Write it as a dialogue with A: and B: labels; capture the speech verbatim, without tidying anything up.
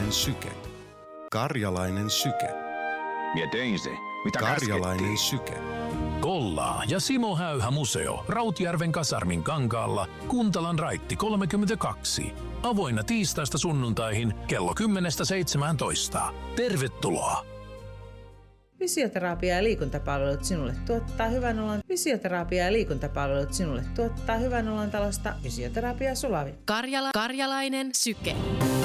A: Karjalainen syke. Karjalainen syke.
B: Mie tein se, mitä
A: Karjalainen
B: käskettiin.
A: syke.
C: Kollaa ja Simo Häyhä museo Rautjärven kasarmin kankaalla Kuntalan raitti kolmekymmentäkaksi. Avoinna tiistaista sunnuntaihin kello kymmenestä seitsemääntoista. Tervetuloa!
D: Fysioterapia ja liikuntapalvelut sinulle tuottaa hyvän olon. Fysioterapia ja liikuntapalvelut sinulle tuottaa hyvän olon talosta Fysioterapia Sulavi.
E: Karjala, Karjalainen syke.